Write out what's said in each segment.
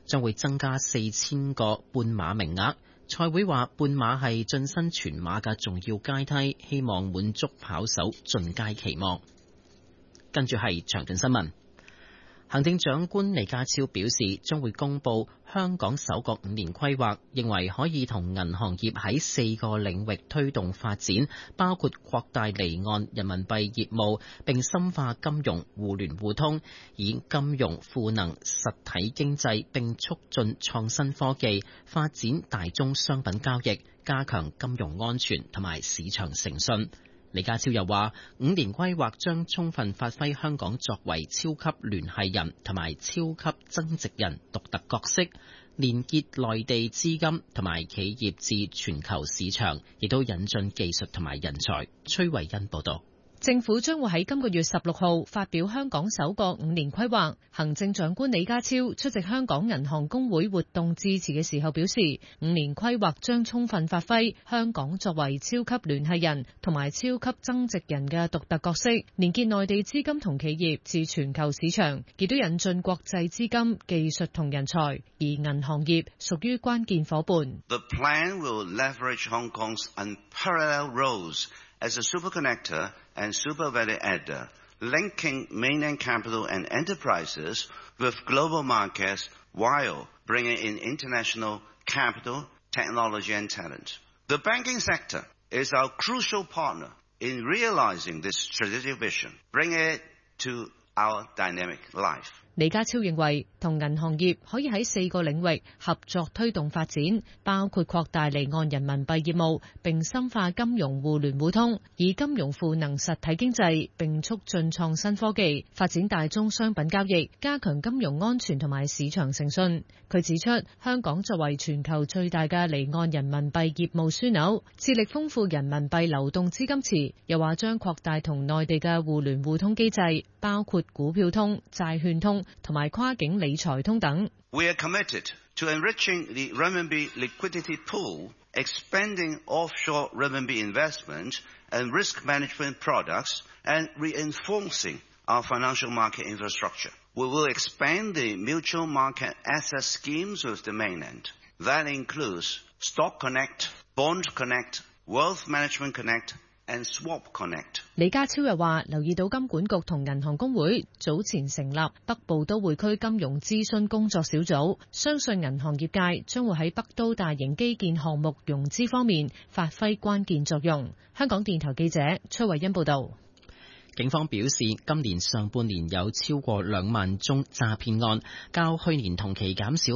將會增加4000個半馬名額。賽會話半馬係晉身全馬嘅重要階梯，希望滿足跑手進階期望。跟住係詳盡新聞。行政長官李家超表示，將會公布香港首個5年規劃，認為可以同銀行業喺4個領域推動發展，包括擴大離岸人民幣業務，並深化金融互聯互通，以金融賦能實體經濟，並促進創新科技，發展大宗商品交易，加強金融安全同埋市場誠信。李家超又話，5年規劃將充分發揮香港作為超級聯繫人同埋超級增值人獨特角色，連結內地資金同埋企業至全球市場，亦都引進技術同埋人才。崔慧欣報道。 政府將會喺今個月16號發表香港首個5年規劃。行政長官李家超出席香港銀行公會活動致辭嘅時候表示，5年規劃將充分發揮香港作為超級聯繫人同埋超級增值人嘅獨特角色，連結內地資金同企業至全球市場，亦都引進國際資金、技術同人才，而銀行業屬於關鍵夥伴。 The plan will leverage Hong Kong's unparalleled roles as a super connector and super value adder, linking mainland capital and enterprises with global markets while bringing in international capital, technology and talent. The banking sector is our crucial partner in realizing this strategic vision, bringing it to our dynamic life. 李家超認為，同銀行業可以喺4個領域合作推動發展，包括擴大離岸人民幣業務，並深化金融互聯互通，以金融賦能實體經濟，並促進創新科技，發展大宗商品交易，加強金融安全同埋市場誠信。佢指出，香港作為全球最大嘅離岸人民幣業務樞紐，致力豐富人民幣流動資金池，又話將擴大同內地嘅互聯互通機制，包括股票通、債券通同埋跨境理財通等。 We are committed to enriching the renminbi liquidity pool, expanding offshore renminbi investment and risk management products, and reinforcing our financial market infrastructure. We will expand the mutual market asset schemes with the mainland. That includes Stock Connect, Bond Connect, Wealth Management Connect, and Swap Connect. 李家超又話，留意到金管局同銀行公會早前成立北部都會區金融諮詢工作小組，相信銀行業界將會喺北都大型基建項目融資方面發揮關鍵作用。香港電台記者崔慧欣報道。 警方表示，今年上半年有超過2萬宗詐騙案，較去年同期減少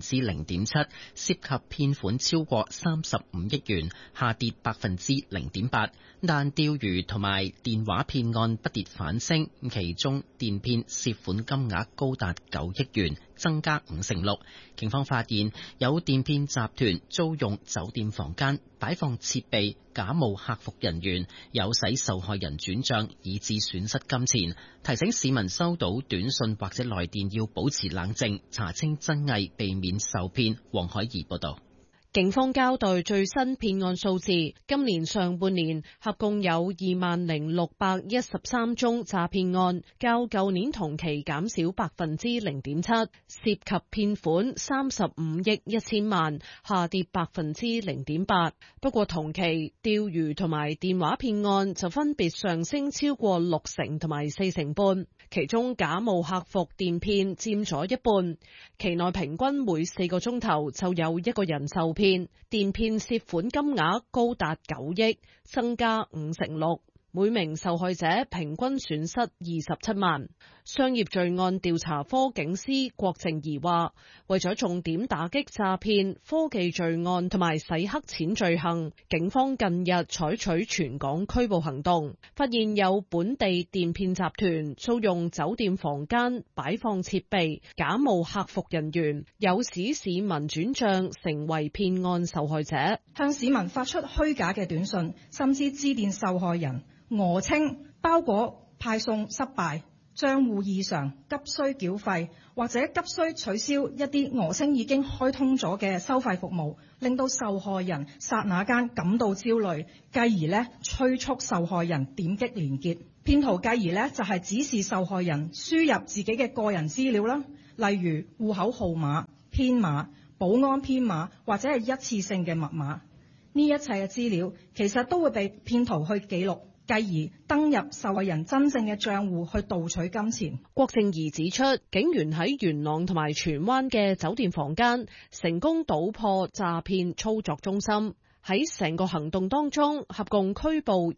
0.7%， 涉及騙款超過35億元，下跌 0.8%。但釣魚同埋電話騙案不跌反升，其中電騙涉款金額高達9億元，增加56%。警方發現有電騙集團租用酒店房間擺放設備，假冒客服人員，誘使受害人轉帳，以致損失金錢。提醒市民收到短信或者來電要保持冷靜，查清真偽，避免受騙。黃海怡報導。 警方交代最新騙案數字，今年上半年合共有20,613宗詐騙案，較舊年同期減少 0.7%， 涉及騙款35億1千萬，下跌 0.8%。不過同期釣魚同埋電話騙案就分別上升超過60%同埋40%，其中假冒客服電騙佔咗一半，期內平均每4個鐘頭就有一個人受騙，電騙涉款金額高達9億，增加56%，每名受害者平均損失27萬。商業罪案調查科警司郭靜儀話，為咗重點打擊詐騙、科技罪案同埋洗黑錢罪行，警方近日採取全港拘捕行動，發現有本地電騙集團租用酒店房間擺放設備，假冒客服人員，誘使市民轉賬成為騙案受害者， 向市民發出虛假嘅短信，甚至致電受害人，訛稱包裹派送失敗、賬戶異常、急需繳費，或者急需取消一啲訛稱已經開通咗嘅收費服務，令到受害人剎那間感到焦慮，繼而催促受害人點擊連結。騙徒繼而就係指示受害人輸入自己嘅個人資料啦，例如戶口號碼、 編碼、保安編碼或者係一次性嘅密碼。呢一切嘅資料其實都會被騙徒去記錄，繼而登入受害人真正嘅帳戶去盜取金錢。 郭正儀指出，警員喺元朗同埋荃灣嘅酒店房間成功搗破詐騙操作中心。喺成個行動當中，合共拘捕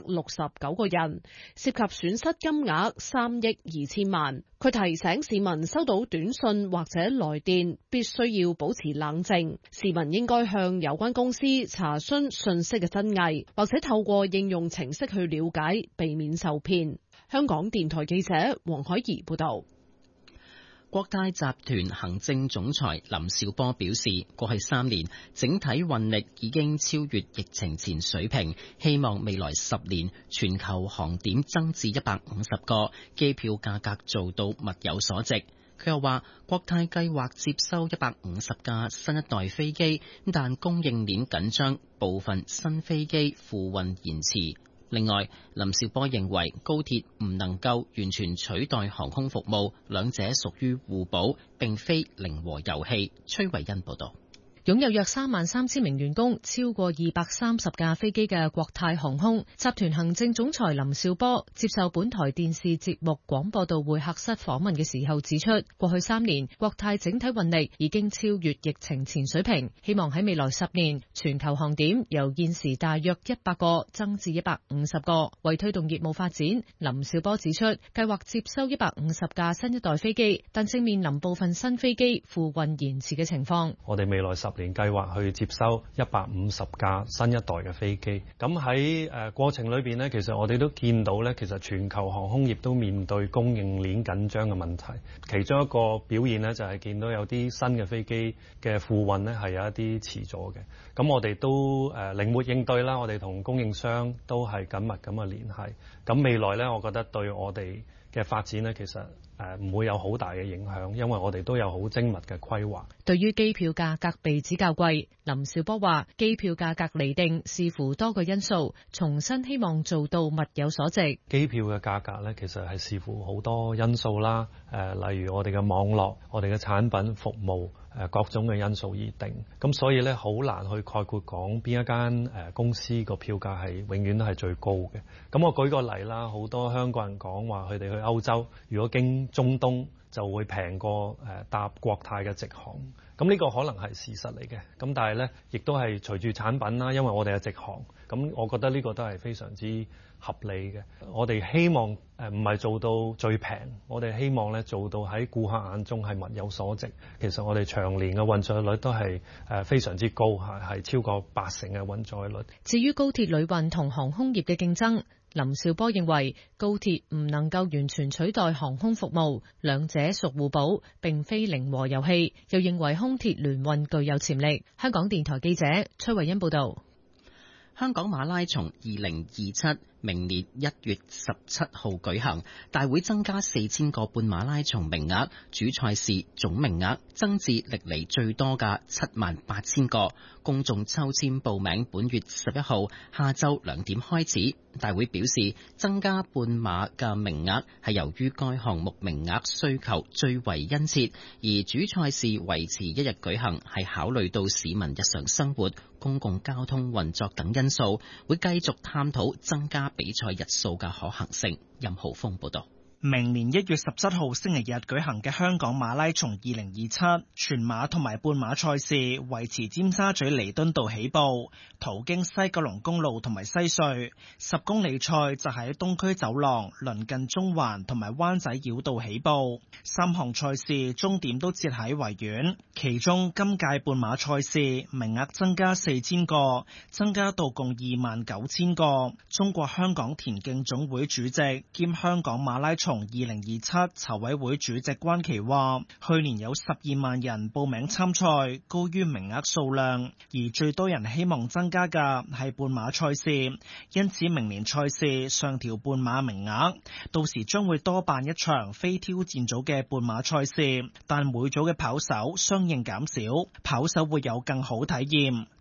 269個人，涉及損失金額3億2千萬。佢提醒市民收到短信或者來電，必須要保持冷靜。市民應該向有關公司查詢信息嘅真偽，或者透過應用程式去了解，避免受騙。香港電台記者黃海怡報道。 國泰集團行政總裁林紹波表示，過去3年整體運力已經超越疫情前水平，希望未來10年全球航點增至150個，機票價格做到物有所值。佢又話，國泰計劃接收150架新一代飛機，但供應鏈緊張，部分新飛機付運延遲。另外，林紹波認為高鐵唔能夠完全取代航空服務，兩者屬於互補，並非零和遊戲。崔慧欣報道。 擁有約33000名員工、超過230架飛機嘅國泰航空集團行政總裁林紹波接受本台電視節目廣播道會客室訪問嘅時候指出，過去3年國泰整體運力已經超越疫情前水平，希望喺未來10年全球航點由現時大約100個增至150個。為推動業務發展，林紹波指出，計劃接收150架新一代飛機，但正面臨部分新飛機付運延遲嘅情況。 我哋未來10年計劃去接收150架新一代嘅飛機，咁喺過程裏邊呢，其實我哋都見到呢，其實全球航空業都面對供應鏈緊張嘅問題。其中一個表現呢，就係見到有啲新嘅飛機嘅付運呢係有一啲遲咗嘅。咁我哋都靈活應對啦，我哋同供應商都係緊密咁嘅聯繫。咁未來呢，我覺得對我哋嘅發展呢，其實唔會有好大嘅影響，因為我哋都有好精密嘅規劃。 對於機票價格被指較貴，林紹波話：機票價格釐定視乎多個因素，重新希望做到物有所值。 機票嘅價格呢，其實係視乎好多因素啦，例如我哋嘅網絡、我哋嘅產品服務。各種嘅因素而定，咁所以咧好難去概括講邊一間公司個票價係永遠都係最高嘅。咁我舉個例啦，好多香港人講話佢哋去歐洲，如果經中東就會平過搭國泰嘅直航。咁呢個可能係事實嚟嘅，咁但係咧亦都係隨住產品啦，因為我哋係直航，咁我覺得呢個都係非常之合理嘅。我哋希望唔係做到最平，我哋希望咧做到喺顧客眼中係物有所值。其實我哋長年嘅運載率都係非常之高，係超過80%嘅運載率。 至於高鐵旅運同航空業嘅競爭，林紹波認為高鐵唔能夠完全取代航空服務，兩者屬互補，並非零和遊戲。又認為空鐵聯運具有潛力。香港電台記者崔慧欣報道。 香港馬拉松2027明年1月17號舉行，大會增加4000個半馬拉松名額，主賽事總名額增至歷嚟最多嘅78000個。公眾抽籤報名本月11號下晝2點開始。大會表示，增加半馬嘅名額係由於該項目名額需求最為殷切，而主賽事維持1日舉行係考慮到市民日常生活、公共交通運作等因素，會繼續探討增加比賽日數嘅可行性。任浩峰報道。 明年1月17號星期日舉行嘅香港馬拉松2027全馬同埋半馬賽事，維持尖沙咀彌敦道起步，途經西九龍公路同埋西隧。10公里賽就喺東區走廊、鄰近中環同埋灣仔繞道起步。3項賽事終點都設喺維園。其中今屆半馬賽事名額增加4000個，增加到共29000個。中國香港田徑總會主席兼香港馬拉松2027籌委會主席關琪話，去年有12萬人報名參賽，高於名額數量，而最多人希望增加嘅係半馬賽事，因此明年賽事上調半馬名額，到時將會多辦一場非挑戰組嘅半馬賽事，但每組嘅跑手相應減少，跑手會有更好體驗。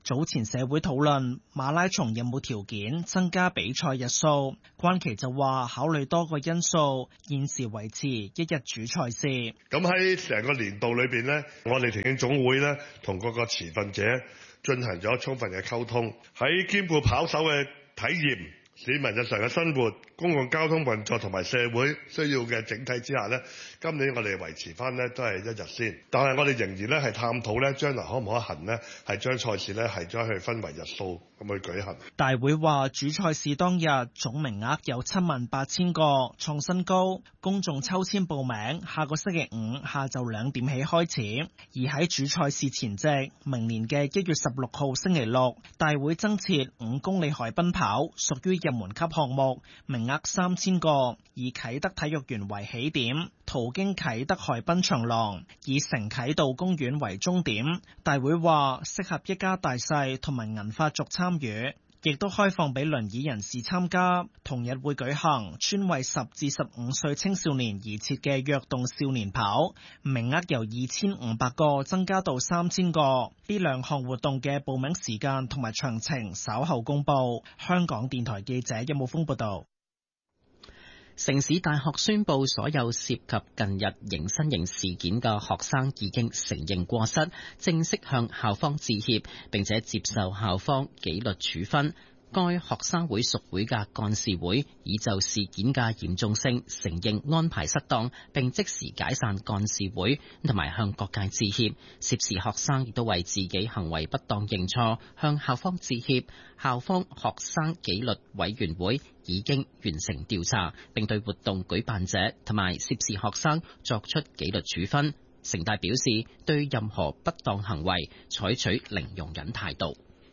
早前社會討論馬拉松有冇條件增加比賽日數，關琦就話考慮多個因素，現時維持一日主賽事。 咁喺成個年度裏邊呢，我哋田徑總會呢同各個持份者進行咗充分嘅溝通，喺兼顧跑手嘅體驗、市民日常嘅生活、公共交通運作同埋社會需要嘅整體之下呢，今年我哋維持翻呢都係一日先，但係我哋仍然呢係探討呢將來可唔可行呢係將賽事呢係將佢分為日數咁去舉行。 大會話主賽事當日總名額有78000個，創新高，公眾抽籤報名，下個星期五下晝2點起開始。而喺主賽事前夕，明年嘅1月16號星期六，大會增設5公里海濱跑，屬於入門級項目，名額3000個，以啟德體育園為起點，途經啟德海濱長廊，以城啟道公園為終點。大會話適合一家大細同埋銀髮族參與，亦都開放俾輪椅人士參加。同日會舉行專為10至15歲青少年而設嘅躍動少年跑，名額由2500個增加到3000個。呢兩項活動嘅報名時間同埋詳情稍後公佈。香港電台記者任武峰報道。 城市大學宣布，所有涉及近日迎新營事件嘅學生已經承認過失，正式向校方致歉，並且接受校方紀律處分。該學生會屬會嘅幹事會已就事件嘅嚴重性承認安排失當，並即時解散幹事會，同埋向各界致歉。涉事學生亦都為自己行為不當認錯，向校方致歉。校方學生紀律委員會已經完成調查，並對活動舉辦者同埋涉事學生作出紀律處分。城大表示，對任何不當行為採取零容忍態度。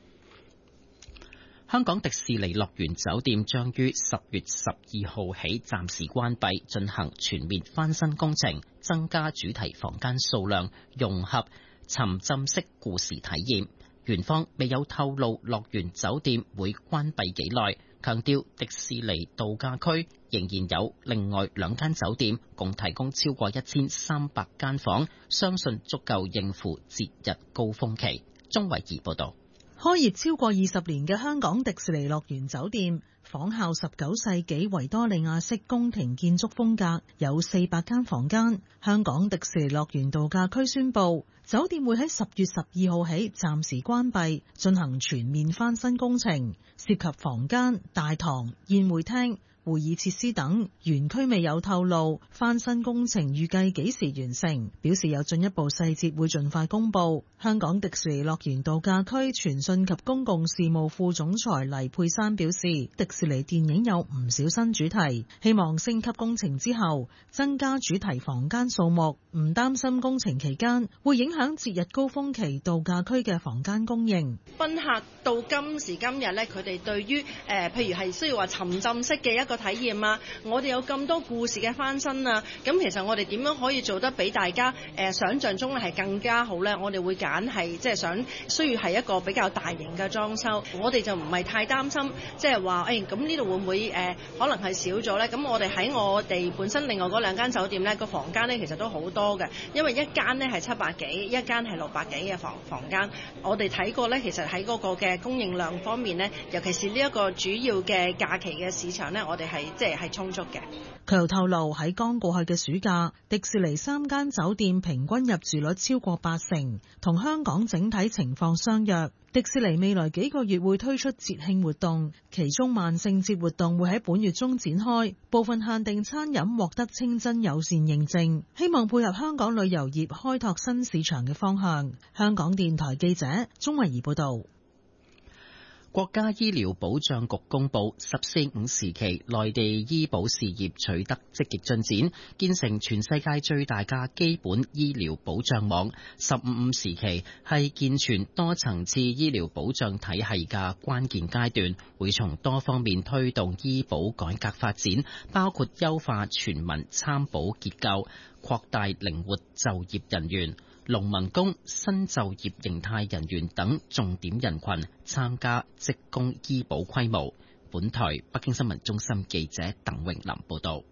香港迪士尼樂園酒店將於10月12號起暫時關閉，進行全面翻新工程，增加主題房間數量，融合沉浸式故事體驗。園方未有透露樂園酒店會關閉幾耐，強調迪士尼度假區仍然有另外2間酒店，共提供超過1300間房，相信足夠應付節日高峰期。鍾慧儀報道。 開業超過20年嘅香港迪士尼樂園酒店，仿效19世紀維多利亞式宮廷建築風格，有400間房間。香港迪士尼樂園度假區宣布，酒店會喺10月12號起暫時關閉，進行全面翻新工程，涉及房間、大堂、宴會廳、會議設施等。園區未有透露翻新工程預計幾時完成，表示有進一步細節會盡快公佈。香港迪士尼樂園度假區傳訊及公共事務副總裁黎佩珊表示，迪士尼電影有唔少新主題，希望升級工程之後增加主題房間數目，唔擔心工程期間會影響節日高峰期度假區嘅房間供應。 賓客到今時今日咧，佢哋對於譬如係需要話沉浸式嘅一個體驗啊，我哋有咁多故事嘅翻新啊，咁其實我哋點樣可以做得比大家想像中係更加好咧？我哋會揀係即係想需要係一個比較大型嘅裝修，我哋就唔係太擔心，即係話咁呢度會唔會可能係少咗咧？咁我哋喺我哋本身另外嗰2間酒店咧，個房間咧其實都好多嘅，因為一間咧係700幾，一間係600幾嘅房間。我哋睇過咧，其實喺嗰個嘅供應量方面咧，尤其是呢一個主要嘅假期嘅市場咧，我哋係即係充足嘅。 佢又透露喺剛過去嘅暑假，迪士尼3間酒店平均入住率超過80%，同香港整體情況相若。迪士尼未來幾個月會推出節慶活動，其中萬聖節活動會喺本月中展開，部分限定餐飲獲得清真友善認證，希望配合香港旅遊業開拓新市場嘅方向。香港電台記者鍾慧儀報道。 國家醫療保障局公布，14五時期內地醫保事業取得積極進展，建成全世界最大嘅基本醫療保障網。15五時期係健全多層次醫療保障體系嘅關鍵階段，會從多方面推動醫保改革發展，包括優化全民參保結構，擴大靈活就業人員、農民工、新就業形態人員等重點人群參加職工醫保規模。本台北京新聞中心記者鄧榮林報道。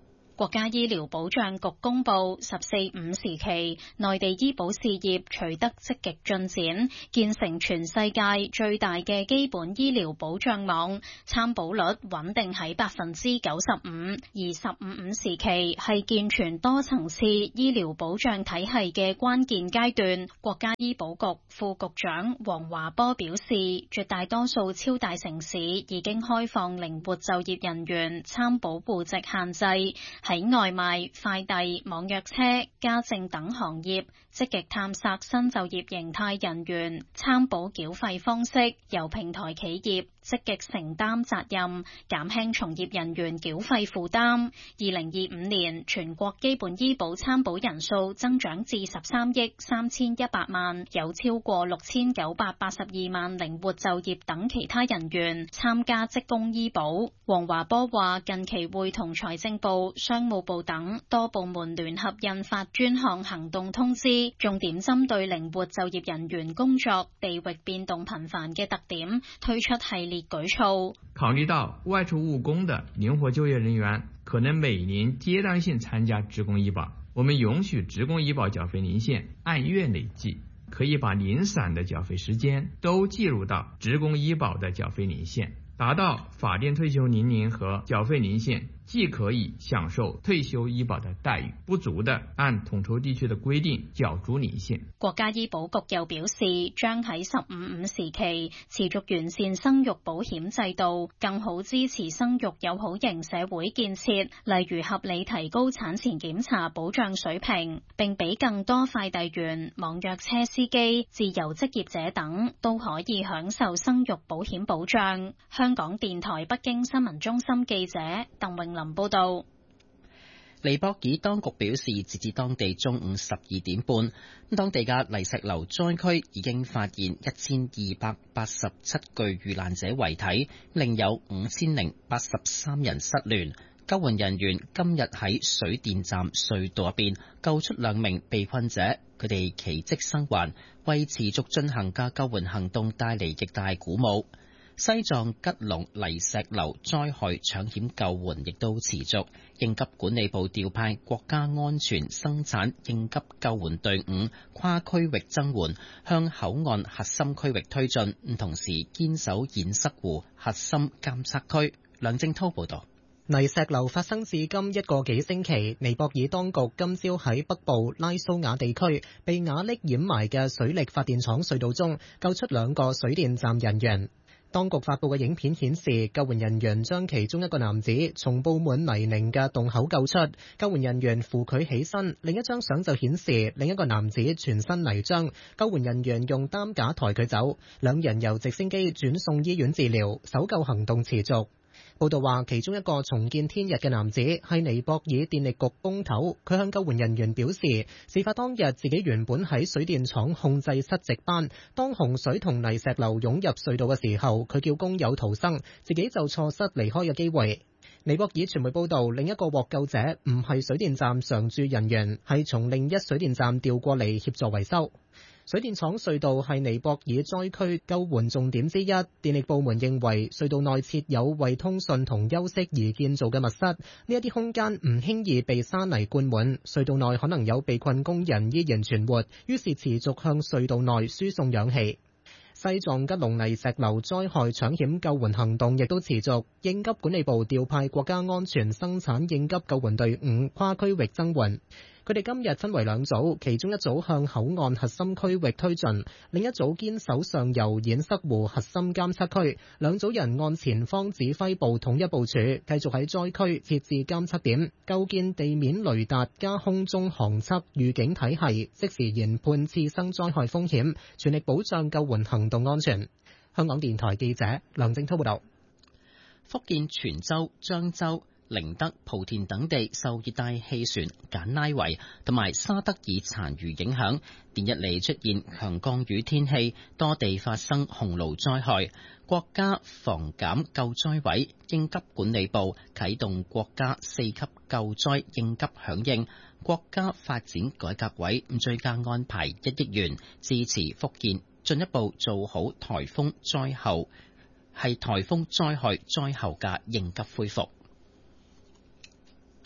國家醫療保障局公布14、5時期，內地醫保事業取得積極進展，建成全世界最大嘅基本醫療保障網，參保率穩定喺95%。而15、5時期係健全多層次醫療保障體系嘅關鍵階段。國家醫保局副局長黃華波表示，絕大多數超大城市已經開放靈活就業人員參保戶籍限制，喺外賣、快遞、網約車、家政等行業積極探索新就業形態人員參保繳費方式，由平台企業積極承擔責任，減輕從業人員繳費負擔。2025年全國基本醫保參保人數增長至13億3100萬，有超過6982萬靈活就業等其他人員參加職工醫保。黃華波話：近期會同財政部、商務部等多部門聯合印發專項行動通知，重點針對靈活就業人員工作地域變動頻繁嘅特點，推出系列舉措。 考慮到外出務工的靈活就業人員可能每年階段性參加職工醫保，我們允許職工醫保繳費年限按月累計，可以把零散的繳費時間都計入到職工醫保的繳費年限，達到法定退休年齡和繳費年限既可以享受退休醫保的待遇，不足的按統籌地區的規定繳足年限。 國家醫保局又表示，將喺15、5時期持續完善生育保險制度，更好支持生育友好型社會建設，例如合理提高產前檢查保障水平，並俾更多快遞員、網約車司機、自由職業者等都可以享受生育保險保障。香港電台北京新聞中心記者鄧穎林報道。 尼泊爾當局表示，截至當地中午12點半，當地嘅泥石流災區已經發現1287具遇難者遺體，另有5083人失聯。救援人員今日喺水電站隧道入邊救出2名被困者，佢哋奇蹟生還，為持續進行嘅救援行動帶嚟極大鼓舞。西藏吉隆泥石流災害搶險救援亦都持續，應急管理部調派國家安全生產應急救援隊伍跨區域增援，向口岸核心區域推進，同時堅守堰塞湖核心監測區。梁正濤報道。 泥石流發生至今1個幾星期，尼泊爾當局今朝喺北部拉蘇瓦地區被瓦礫掩埋嘅水力發電廠隧道中救出2個水電站人員。當局發布嘅影片顯示，救援人員將其中一個男子從佈滿泥濘嘅洞口救出，救援人員扶佢起身。另一張相就顯示另一個男子全身泥漿，救援人員用擔架抬佢走，2人由直升機轉送醫院治療，搜救行動持續。報道話，其中一個重見天日嘅男子係尼泊爾電力局工頭，佢向救援人員表示，事發當日自己原本喺水電廠控制室值班，當洪水同泥石流湧入隧道嘅時候，佢叫工友逃生，自己就錯失離開嘅機會。尼泊爾傳媒報道，另一個獲救者唔係水電站常駐人員，係從另一水電站調過嚟協助維修。水電廠隧道係尼泊爾災區救援重點之一，電力部門認為隧道內設有為通訊同休息而建造嘅密室，呢一啲空間唔輕易被沙泥灌滿，隧道內可能有被困工人依然存活，於是持續向隧道內輸送氧氣。西藏吉隆泥石流災害搶險救援行動亦都持續，應急管理部調派國家安全生產應急救援隊伍跨區域增援。佢哋今日分為2組，其中一組向口岸核心區域推進，另一組堅守上游堰塞湖核心監測區。2組人按前方指揮部統一部署，繼續喺災區設置監測點，構建地面雷達加空中航測預警體系，即時研判次生災害風險，全力保障救援行動安全。香港電台記者梁正濤報道。 福建泉州、漳州、寧德、莆田等地受熱帶氣旋簡拉維同埋沙德爾殘餘影響，連日嚟出現強降雨天氣，多地發生洪澇災害。國家防減救災委應急管理部啟動國家4級救災應急響應，國家發展改革委追加安排1億元支持福建進一步做好颱風災害災後嘅應急恢復。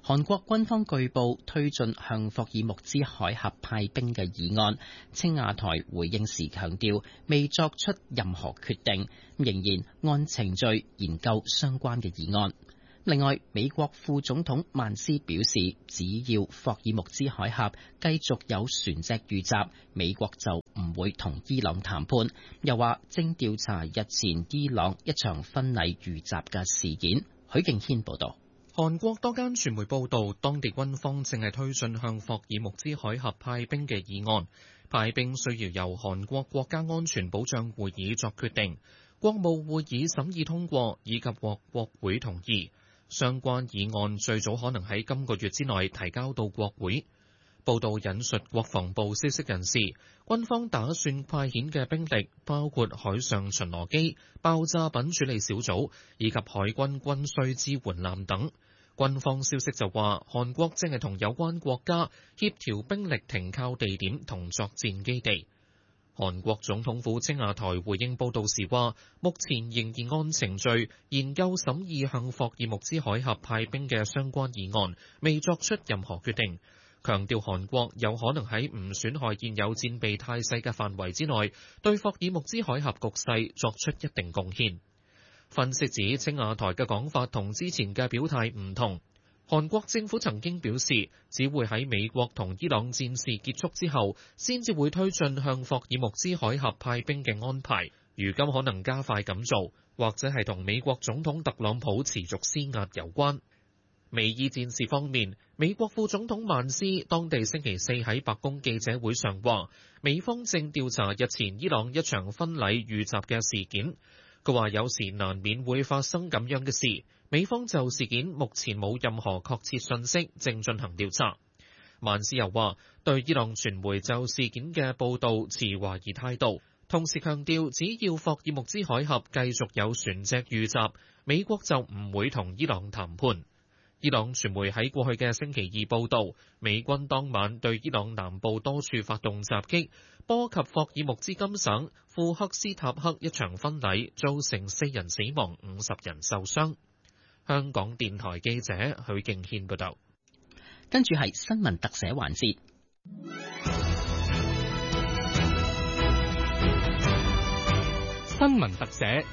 韓國軍方據報推進向霍爾木茲海峽派兵嘅議案，青瓦台回應時強調未作出任何決定，仍然按程序研究相關嘅議案。另外，美國副總統曼斯表示，只要霍爾木茲海峽繼續有船隻遇襲，美國就唔會同伊朗談判。又話正調查日前伊朗一場婚禮遇襲嘅事件。許敬軒報道。 韓國多間傳媒報道，當地軍方正係推進向霍爾木茲海峽派兵嘅議案。派兵需要由韓國國家安全保障會議作決定，國務會議審議通過，以及獲國會同意。相關議案最早可能喺今個月之內提交到國會。報道引述國防部消息人士，軍方打算派遣嘅兵力包括海上巡邏機、爆炸品處理小組以及海軍軍需支援艦等。軍方消息就話，韓國正係同有關國家協調兵力停靠地點同作戰基地。韓國總統府青瓦台回應報道時話，目前仍然按程序研究審議向霍爾木茲海峽派兵嘅相關議案，未作出任何決定。強調韓國有可能喺唔損害現有戰備態勢嘅範圍之內，對霍爾木茲海峽局勢作出一定貢獻。分析指，青瓦台嘅講法同之前嘅表態唔同。韓國政府曾經表示，只會喺美國同伊朗戰事結束之後，先至會推進向霍爾木茲海峽派兵嘅安排。如今可能加快咁做，或者係同美國總統特朗普持續施壓有關。美伊戰事方面，美國副總統曼斯當地星期四喺白宮記者會上話，美方正調查日前伊朗一場婚禮遇襲嘅事件。佢話有時難免會發生咁樣嘅事，美方就事件目前冇任何確切信息，正進行調查。曼斯又話，對伊朗傳媒就事件嘅報導持懷疑態度，同時強調只要霍爾木茲海峽繼續有船隻遇襲，美國就唔會同伊朗談判。伊朗傳媒喺過去嘅星期二報導，美軍當晚對伊朗南部多處發動襲擊，波及霍爾木茲金省庫克斯塔克一場婚禮，造成4人死亡、50人受傷。香港電台記者許敬軒報導。 跟住係新聞特寫環節。 新聞特寫。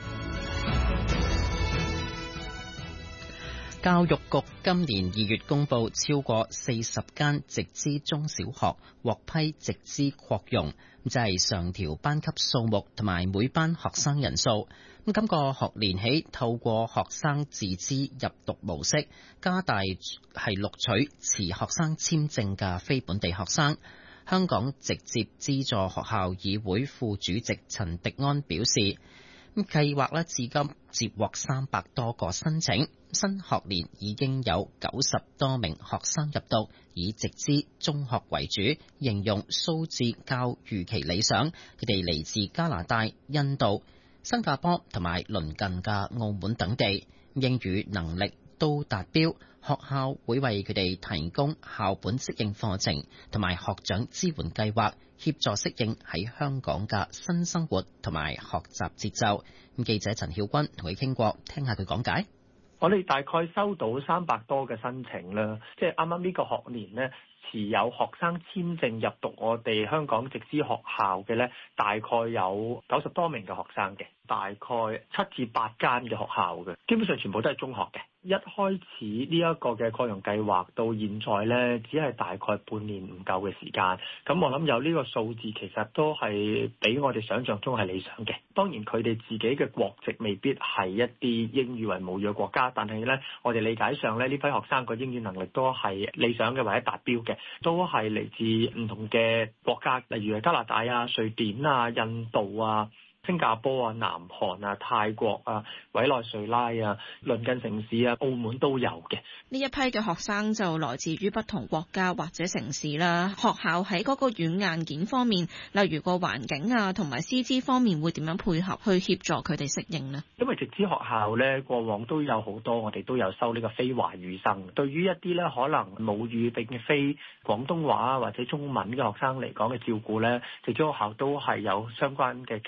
教育局今年2月公布，超過40間直資中小學獲批直資擴容，即係上調班級數目同埋每班學生人數。今個學年起，透過學生自資入讀模式，加大係錄取持學生簽證嘅非本地學生。香港直接資助學校議會副主席陳迪安表示，計劃至今接獲300多個申請，新學年已經有90多名學生入讀，以直資中學為主，形容數字較預期理想。佢哋嚟自加拿大、印度、新加坡同埋鄰近嘅澳門等地，英語能力都達標。學校會為佢哋提供校本適應課程同埋學長支援計劃，協助適應喺香港嘅新生活同埋學習節奏。記者陳曉君同佢傾過，聽下佢講解。 我哋大概收到300多嘅申請啦，即係啱啱呢個學年呢，持有學生簽證入讀我哋香港直資學校嘅呢，大概有90多名嘅學生嘅，大概7至8間嘅學校嘅，基本上全部都係中學嘅。一開始呢一個嘅擴容計劃到現在呢，只係大概半年唔夠嘅時間。咁我諗有呢個數字，其實都係比我哋想象中係理想嘅。當然佢哋自己嘅國籍未必係一啲英語為母語嘅國家，但係呢，我哋理解上呢，呢批學生個英語能力都係理想嘅或者達標嘅，都係嚟自唔同嘅國家，例如係加拿大啊、瑞典啊、印度啊、新加坡啊、南韓啊、泰國啊、委內瑞拉啊、鄰近城市啊、澳門都有嘅。 呢一批嘅學生就來自於不同國家或者城市啦。學校喺嗰個軟硬件方面，例如個環境啊同埋師資方面，會點樣配合去協助佢哋適應呢？ 因為直資學校咧，過往都有好多，我哋都有收呢個非華語生。對於一啲咧可能母語並非廣東話或者中文嘅學生嚟講嘅照顧咧，直資學校都係有相關嘅經驗。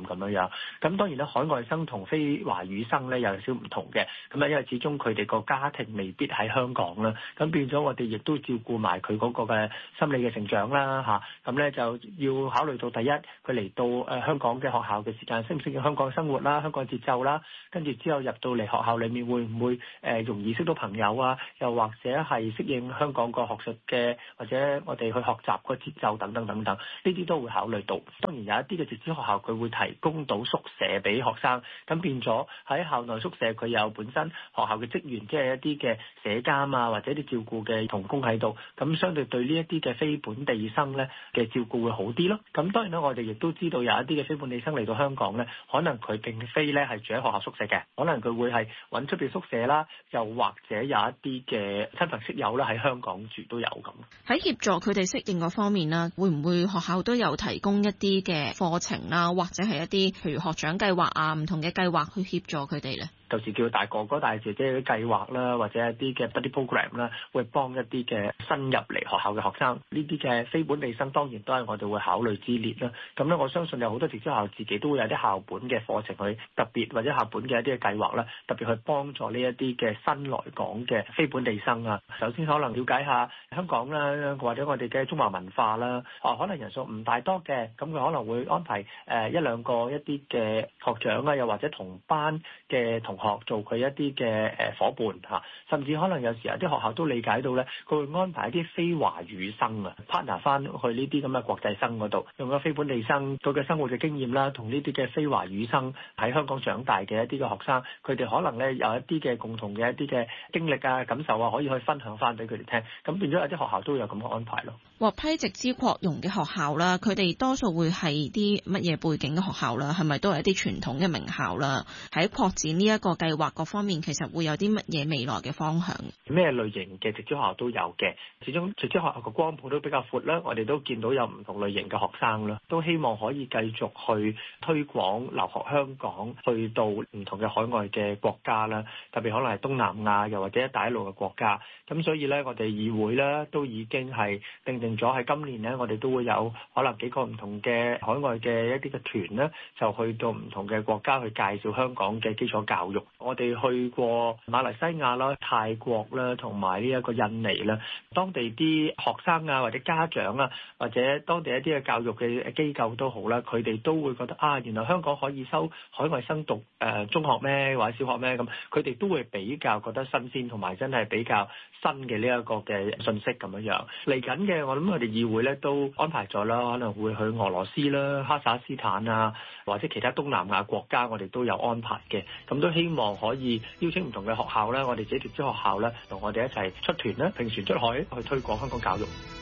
咁樣。咁當然咧，海外生同非華語生咧又有少唔同嘅。咁啊，因為始終佢哋個家庭未必喺香港啦，咁變咗我哋亦都照顧埋佢嗰個嘅心理嘅成長啦嚇。咁咧就要考慮到第一，佢嚟到香港嘅學校嘅時間適唔適應香港生活啦、香港節奏啦，跟住之後入到嚟學校裡面會唔會容易識到朋友啊？又或者係適應香港個學術嘅，或者我哋去學習個節奏等等等等，呢啲都會考慮到。當然有一啲嘅直資學校佢會提供到宿舍俾學生，咁變咗喺校內宿舍佢有本身學校嘅職員，即係一啲嘅社監啊，或者啲照顧嘅同工喺度，咁相對對呢一啲嘅非本地生咧嘅照顧會好啲咯。咁當然啦，我哋亦都知道有一啲嘅非本地生嚟到香港咧，可能佢並非咧係住喺學校宿舍嘅，可能佢會係揾出邊宿舍啦，又或者有一啲嘅親朋戚友啦喺香港住都有咁。 喺協助佢哋適應嗰方面啦，會唔會學校都有提供一啲嘅課程啦，或者係一啲譬如學長計劃啊，唔同嘅計劃去協助佢哋咧？ 舊時叫大哥哥大姐姐嘅計劃啦，或者一啲嘅 buddy program 啦，會幫一啲嘅新入嚟學校嘅學生。呢啲嘅非本地生當然都係我哋會考慮之列啦。咁咧，我相信有好多直資學校自己都會有啲校本嘅課程去特別，或者校本嘅一啲嘅計劃啦，特別去幫助呢一啲嘅新來港嘅非本地生啊。首先可能了解下香港啦，或者我哋嘅中華文化啦。可能人數唔大多嘅，咁佢可能會安排一兩個一啲嘅學長啊，又或者同班嘅同學做佢一啲嘅夥伴嚇，甚至可能有時有啲學校都理解到咧，佢會安排一啲非華語生啊 partner 翻去呢啲咁嘅國際生嗰度，用咗非本地生佢嘅生活嘅經驗啦，同呢啲嘅非華語生喺香港長大嘅一啲嘅學生，佢哋可能咧有一啲嘅共同嘅一啲嘅經歷啊、感受啊，可以去分享翻俾佢哋聽，咁變咗有啲學校都有咁嘅安排咯。 獲批直資擴容嘅學校啦，佢哋多數會係啲乜嘢背景嘅學校啦？係咪都係一啲傳統嘅名校啦？喺擴展呢一個計劃各方面，其實會有啲乜嘢未來嘅方向？ 咩類型嘅直資學校都有嘅，始終直資學校個光譜都比較闊啦。我哋都見到有唔同類型嘅學生啦，都希望可以繼續去推廣留學香港，去到唔同嘅海外嘅國家啦，特別可能係東南亞又或者一帶一路嘅國家。咁所以咧，我哋議會咧都已經係定咗喺今年咧，我哋都會有可能幾個唔同嘅海外嘅一啲嘅團咧，就去到唔同嘅國家去介紹香港嘅基礎教育。我哋去過馬來西亞啦、泰國啦，同埋呢一個印尼啦，當地啲學生啊或者家長啊，或者當地一啲嘅教育嘅機構都好啦，佢哋都會覺得啊，原來香港可以收海外生讀中學咩或者小學咩咁，佢哋都會比較覺得新鮮，同埋真係比較新嘅呢一個嘅信息咁樣。嚟緊嘅我諗我哋議會咧都安排咗啦，可能會去俄羅斯啦、哈薩斯坦啊，或者其他東南亞國家，我哋都有安排嘅。咁都希望可以邀請唔同嘅學校啦，我哋自己直資學校咧，同我哋一齊出團啦，乘船出海去推廣香港教育。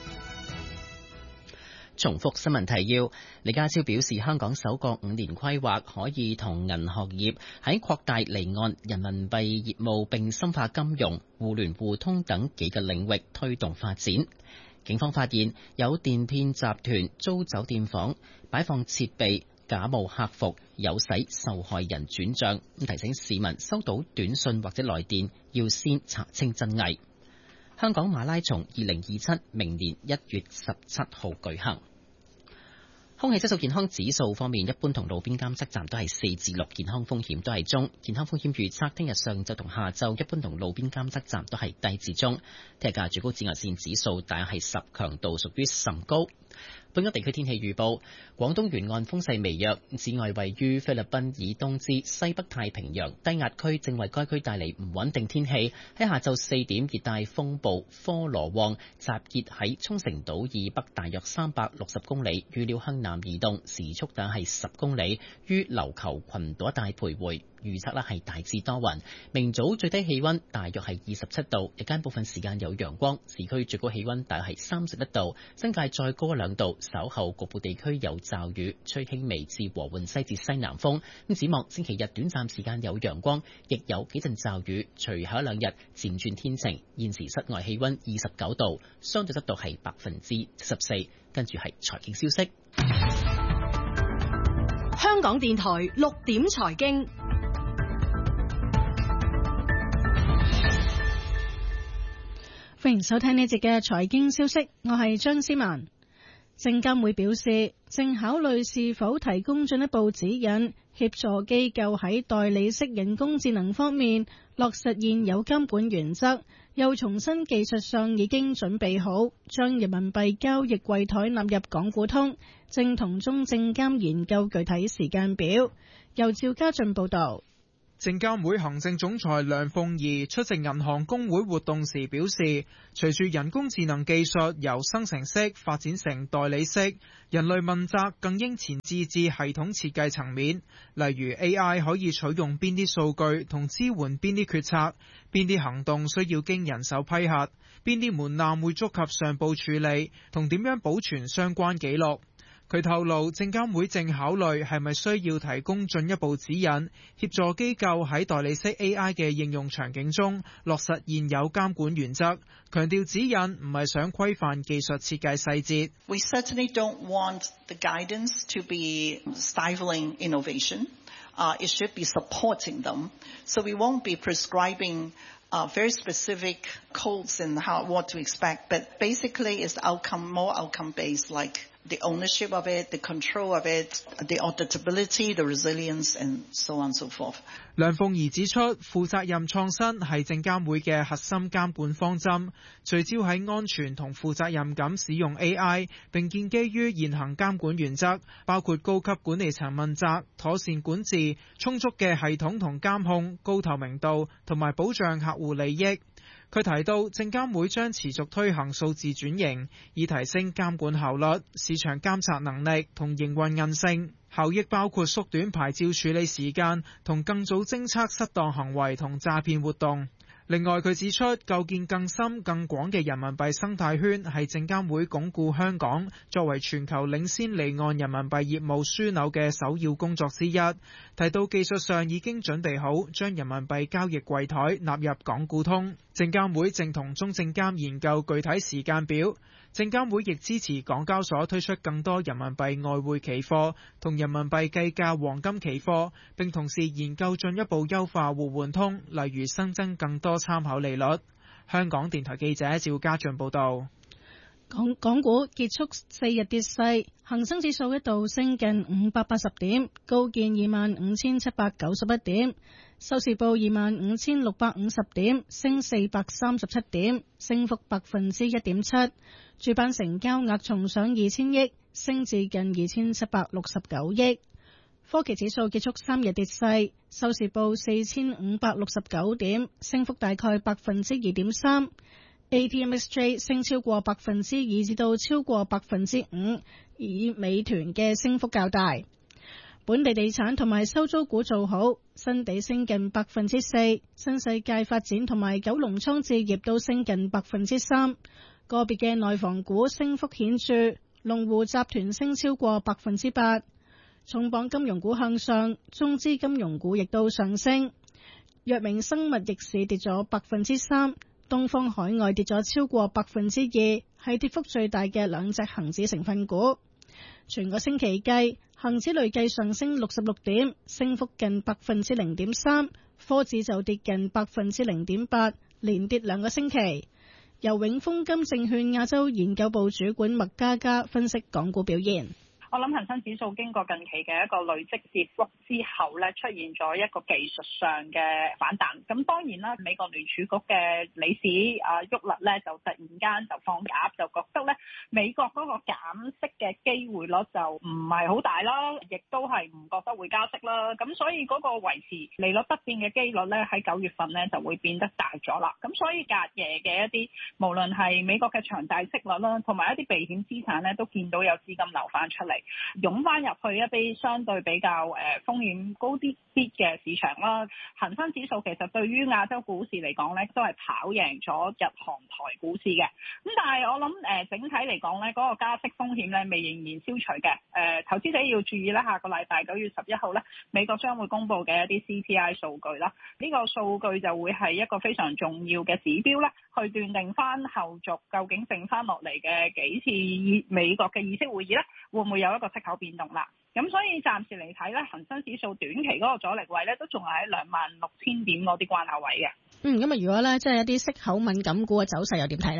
重複新聞提要，李家超表示，香港首個5年規劃可以同銀行業喺擴大離岸人民幣業務並深化金融、互聯互通等幾個領域推動發展。警方發現有電騙集團租酒店房擺放設備，假冒客服誘使受害人轉賬，提醒市民收到短信或者來電要先查清真偽。香港馬拉松2027明年1月17號舉行。空氣質素健康指數方面，一般同路邊監測站都係4至6，健康風險都係中。健康風險預測聽日上晝同下晝，一般同路邊監測站都係低至中。聽日嘅最高紫外線指數大約係10，強度屬於甚高。本港地區天氣預報，廣東沿岸風勢微弱，此外位於菲律賓以東至西北太平洋低壓區正為該區帶嚟唔穩定天氣。喺下晝4點，熱帶風暴科羅旺集結喺沖繩島以北大約360公里，預料向南移動，時速大約係10公里，於琉球群島一帶徘徊。預測係大致多雲，明早最低氣溫大約係27度，日間部分時間有陽光，市區最高氣溫大約係31度，新界再高1-2度，稍後局部地區有驟雨，吹輕微至和緩西至西南風。咁展望星期日短暫時間有陽光，亦有幾陣驟雨，隨後1-2日漸轉天晴。現時室外氣溫29度，相對濕度係74%。跟住係財經消息。 香港電台6點財經。歡迎收聽呢節嘅財經消息，我係張思文。 證監會表示，正考慮是否提供進一步指引，協助機構喺代理式人工智能方面落實現有監管原則，又重申技術上已經準備好，將人民幣交易櫃台納入港股通，正同中證監研究具體時間表。由趙家俊報道。 證監會行政總裁梁鳳儀出席銀行公會活動時表示，隨住人工智能技術由生成式發展成代理式，人類問責更應前置至系統設計層面，例如 AI 可以取用邊啲數據同支援邊啲決策，邊啲行動需要經人手批核，邊啲門檻會觸及上報處理，同點樣保存相關記錄。佢透露，證監會正考慮係咪需要提供進一步指引，協助機構喺代理式 AI 嘅應用場景中落實現有監管原則，強調指引唔係想規範技術設計細節。 We certainly don't want the guidance to be stifling innovation. It should be supporting them. So we won't be prescribing very specific codes and what to expect. But basically it's more outcome based, like the ownership of it, the control of it, the auditability, the resilience, and so on and so forth. 梁鳳儀指出，負責任創新係證監會嘅核心監管方針，聚焦喺安全同負責任咁使用 AI， 並建基於現行監管原則，包括高級管理層問責、妥善管治、充足嘅系統同監控、高透明度同埋保障客戶利益。佢提到，證監會將持續推行數字轉型，以提升監管效率、市場監察能力同營運韌性。效益包括縮短牌照處理時間同更早偵測失當行為同詐騙活動。另外，佢指出，構建更深更廣嘅人民幣生態圈係證監會鞏固香港作為全球領先離岸人民幣業務樞紐嘅首要工作之一。提到技術上已經準備好將人民幣交易櫃台納入港股通，證監會正同中證監研究具體時間表。證監會亦支持港交所推出更多人民幣外匯期貨同人民幣計價黃金期貨，並同時研究進一步優化互換通，例如新增更多參考利率。香港電台記者趙家俊報道。 港股結束4日跌勢，恒生指數一度升近580點，高見25,791點，收市報25,650點，升437點，升幅1.7%。主板成交額重上2000億，升至近2769億。科技指數結束3日跌勢，收市報4569點，升幅大概2.3%。ATMXJ 升超過2%至到超過5%，以美團嘅升幅較大。本地地產同埋收租股做好，新地升近4%，新世界發展同埋九龍倉置業都升近3%。個別嘅內房股升幅顯著，龍湖集團升超過8%。重磅金融股向上，中資金融股亦都上升。藥明生物逆市跌咗3%，東方海外跌咗超過2%，係跌幅最大嘅兩隻恒指成分股。全個星期計，恒指累計上升66點，升幅近0.3%，科指就跌近0.8%，連跌2個星期。由永豐金證券亞洲研究部主管麥嘉嘉分析港股表現。 我諗恒生指數經過近期嘅一個累積跌幅之後咧，出現咗一個技術上嘅反彈。咁當然啦，美國聯儲局嘅理事沃勒咧就突然間就放鴿，就覺得咧美國嗰個減息嘅機會率就唔係好大啦，亦都係唔覺得會加息啦。咁所以嗰個維持利率不變嘅機率咧喺9月份咧就會變得大咗啦。咁所以隔夜嘅一啲無論係美國嘅長債息率啦，同埋一啲避險資產咧都見到有資金流翻出嚟，湧翻入去一啲相對比較風險高啲嘅市場啦。恒生指數其實對於亞洲股市嚟講咧，都係跑贏咗日韓台股市嘅。咁但係我諗整體嚟講咧，嗰個加息風險咧未仍然消除嘅。投資者要注意咧，下個禮拜9月11號咧，美國將會公布嘅一啲 CPI 數據啦。呢個數據就會係一個非常重要嘅指標咧，去斷定翻後續究竟剩翻落嚟嘅幾次美國嘅議息會議咧，會唔會有一個息口變動啦？咁所以暫時嚟睇咧，恒生指數短期嗰個阻力位咧，都仲係喺26,000點嗰啲關口位嘅。 咁啊，如果咧即係一啲息口敏感股嘅走勢又點睇咧？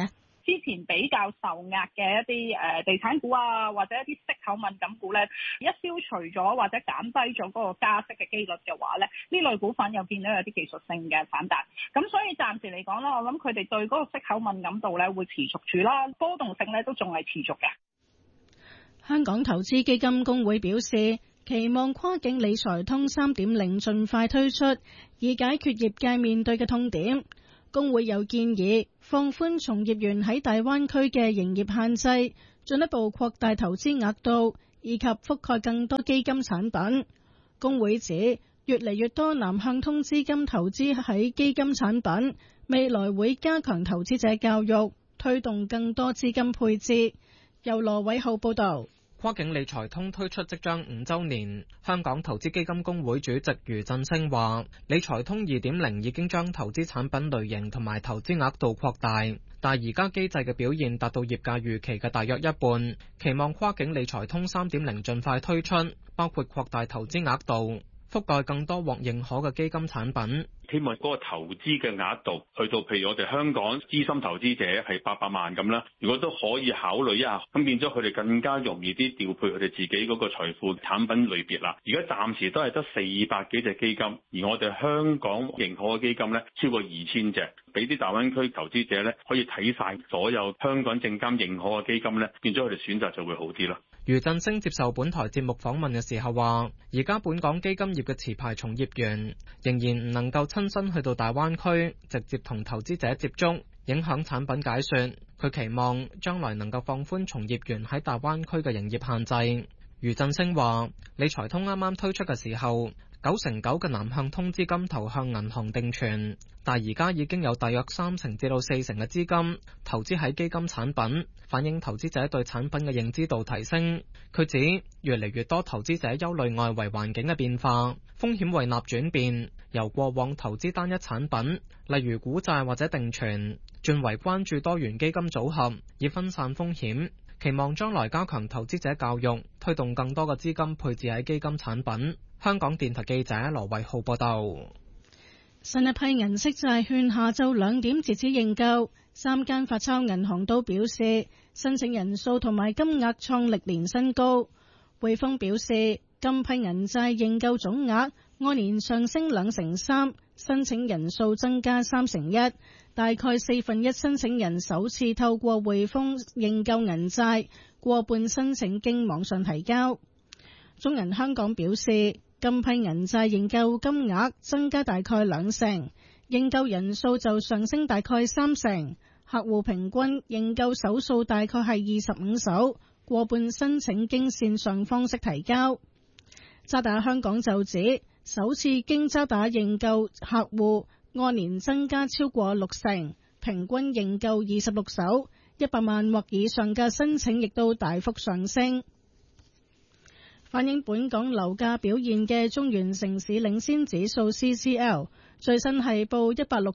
之前比較受壓嘅一啲地產股啊，或者一啲息口敏感股咧，一消除咗或者減低咗嗰個加息嘅機率嘅話咧，呢類股份又見到有啲技術性嘅反彈。咁所以暫時嚟講啦，我諗佢哋對嗰個息口敏感度咧會持續住啦，波動性咧都仲係持續嘅。 香港投資基金公會表示，期望跨境理財通 3.0 盡快推出，以解決業界面對嘅痛點。公會有建議放寬從業員喺大灣區嘅營業限制，進一步擴大投資額度，以及覆蓋更多基金產品。公會指，越嚟越多南向通資金投資喺基金產品，未來會加強投資者教育，推動更多資金配置。由羅偉浩報導。 跨境理財通推出即將5週年，香港投資基金公會主席余振聲話：理財通 2.0 已經將投資產品類型同埋投資額度擴大，但係而家機制嘅表現達到業界預期嘅大約一半，期望跨境理財通 3.0 盡快推出，包括擴大投資額度，覆蓋更多獲認可嘅基金產品。 希望嗰個投資嘅額度去到，譬如我哋香港資深投資者係800萬咁啦，如果都可以考慮一下，咁變咗佢哋更加容易啲調配佢哋自己嗰個財富產品類別啦。而家暫時都係得400幾隻基金，而我哋香港認可嘅基金咧超過2000隻，俾啲大灣區投資者咧可以睇晒所有香港證監認可嘅基金咧，變咗佢哋選擇就會好啲啦。 余振聲接受本台節目訪問嘅時候話，而家本港基金業嘅持牌從業員仍然唔能夠親身去到大灣區直接同投資者接觸，影響產品解說。佢期望將來能夠放寬從業員喺大灣區嘅營業限制。余振聲話，理財通啱啱推出嘅時候，9成9嘅南向通資金投向銀行定存，但而家已經有大約3成至到4成嘅資金投資喺基金產品，反映投資者對產品嘅認知度提升。佢指越嚟越多投資者憂慮外圍環境嘅變化，風險胃納轉變，由過往投資單一產品，例如股債或者定存，轉為關注多元基金組合，以分散風險。期望將來加強投資者教育，推動更多嘅資金配置喺基金產品。香港電台記者羅偉浩報道。 新一批銀色債券下晝2點截止認購，3間發鈔銀行都表示申請人數同埋金額創歷年新高。匯豐表示，今批銀債認購總額按年上升2成3，申請人數增加3成1，大概1/4申請人首次透過匯豐認購銀債，過半申請經網上提交。中銀香港表示，今批銀債認購金額增加大概2成，認購人數就上升大概3成，客戶平均認購手數大概係25手，過半申請經線上方式提交。渣打香港就指，首次經渣打認購客戶按年增加超過6成，平均認購26手，100萬或以上嘅申請亦都大幅上升。反映本港樓價表現嘅中原城市領先指數 CCL 最新係報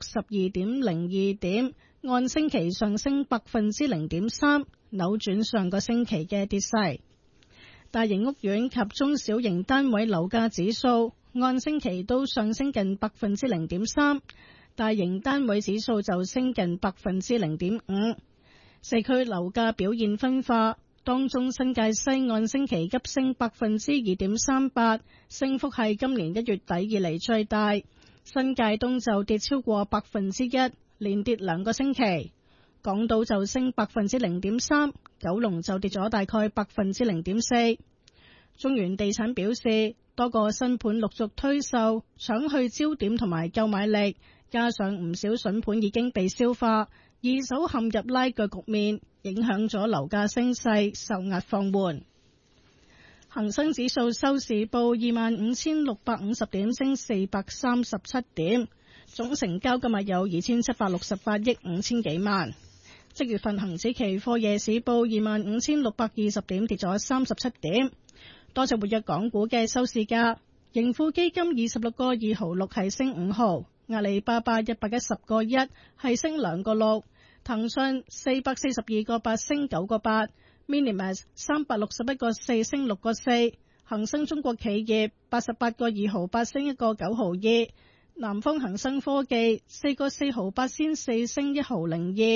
162.02點，按星期上升0.3%，扭轉上個星期嘅跌勢。大型屋苑及中小型單位樓價指數按星期都上升近0.3%，大型單位指數就升近0.5%。社區樓價表現分化。當中新界西按星期急升2.38%，升幅係今年1月底以嚟最大。新界東就跌超過1%，連跌2個星期。港島就升0.3%，九龍就跌咗大概0.4%。中原地產表示，多個新盤陸續推售，搶去焦點同埋購買力，加上唔少筍盤已經被消化，二手陷入拉鋸局面，影響咗樓價升勢，受壓放緩。恒生指數收市報25,650點，升437點，總成交今日有2,768億5千幾萬。即月份恒指期貨夜市報25,620點，跌咗37點。多隻活躍港股嘅收市價，盈富基金26個2毫6係升5毫，阿里巴巴110個1係升2個6。騰訊442個8升9個8 ，Minimax 361個4升6個4，恒生中國企業88個2毫8升1個9毫2，南方恒生科技4個4毫8仙4升1毫02，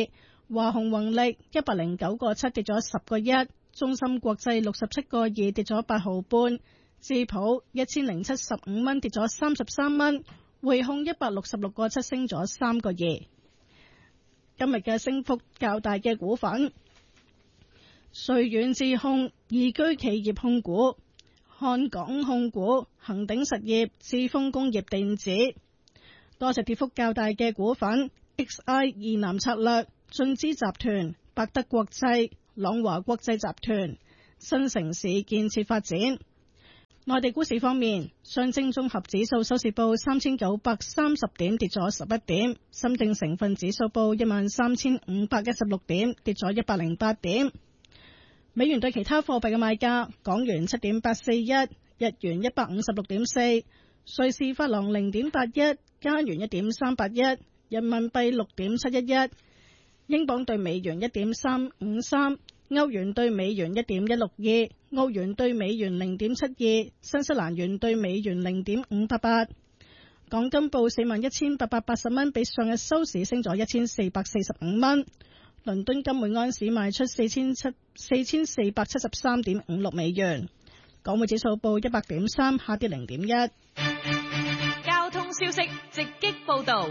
華虹宏力109個7跌咗10個1，中芯國際67個2跌咗8毫半，智普1075蚊跌咗33蚊，匯控166個7升咗3個2。今日嘅升幅較大嘅股份：瑞遠智控、易居企業控股、漢港控股、恒鼎實業、智豐工業電子。多隻跌幅較大嘅股份：XI 易南策略、進資集團、百德國際、朗華國際集團、新城市建設發展。內地股市方面，上證綜合指數收市報3930點，跌咗11點；深證成分指數報13516點，跌咗108點。美元對其他貨幣嘅賣價：港元7.841，日元156.4，瑞士法郎0.81，加元1.381，人民幣6.711，英鎊對美元1.353，歐元對美元1.162，澳元對美元0.72，新西蘭元對美元0.588。港金報41,880蚊，比上日收市升咗1445蚊。倫敦金每安士賣出4473.56美元。港匯指數報100.3，下跌0.1。 交通消息直擊報道。